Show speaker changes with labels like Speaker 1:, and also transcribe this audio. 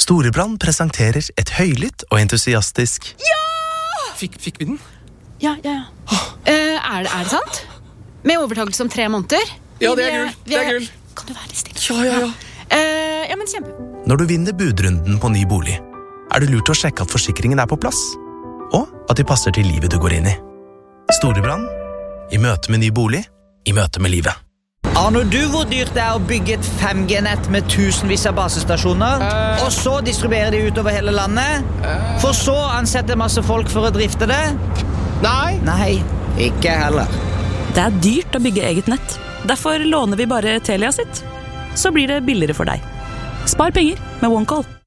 Speaker 1: Storebrand presenterer et høylytt og entusiastisk
Speaker 2: Fikk vi den?
Speaker 3: Ja. Er det sant? Med overtakelse om 3 måneder?
Speaker 2: Ja, det er gull.
Speaker 3: Kan du være stille?
Speaker 2: Ja.
Speaker 3: Ja, men kjempe.
Speaker 1: Når du vinner budrunden på ny bolig, er det lurt å sjekke at forsikringen er på plass, og at de passer til livet du går inn i. Storebrand, i møte med ny bolig, i møte med livet.
Speaker 4: Aner du hvor dyrt det er å bygge et 5G-nett med tusenvis av basestasjoner, og så distribuere de utover hele landet, for så å ansette masse folk for å drifte det? Nei, ikke heller.
Speaker 5: Det er dyrt å bygge eget nett. Derfor låner vi bare Telia sitt. Så blir det billigere for deg. Spar penger med OneCall.